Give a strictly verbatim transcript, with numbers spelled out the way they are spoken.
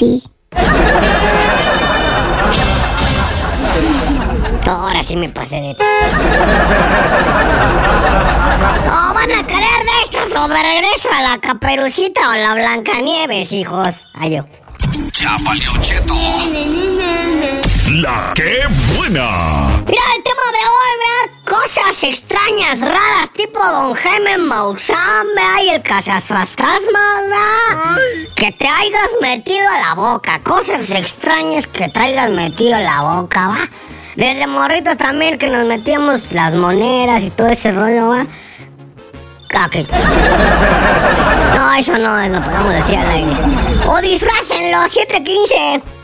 sí. Ahora sí me pasé de... Oh, van a querer de esto sobre regreso a la Caperucita o la Blancanieves, hijos. Ay, yo. Ya valió, Cheto. La que buena. Mira, el tema de hoy, ¿verdad? Cosas extrañas, raras, tipo Don Jaime Maussan, ¿verdad? Y el Cazafantasmas, ¿verdad? Que te hayas metido a la boca. Cosas extrañas que te hayas metido a la boca, ¿va? Desde morritos también que nos metíamos las monedas y todo ese rollo, ¿va? Okay. No, eso no lo podemos decir al aire. O disfrácenlo, siete quince.